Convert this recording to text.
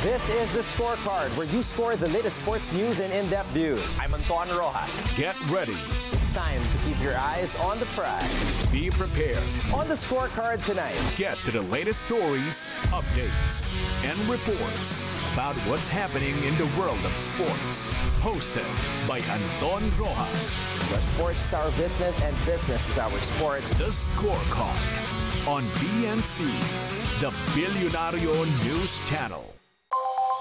This is The Scorecard, where you score the latest sports news and in-depth views. I'm Anton Rojas. Get ready. It's time to keep your eyes on the prize. Be prepared. On The Scorecard tonight, Get to the latest stories, updates, and reports about what's happening in the world of sports. Hosted by Anton Rojas. where sports is our business and business is our sport. The Scorecard on BNC, the Billionario News Channel.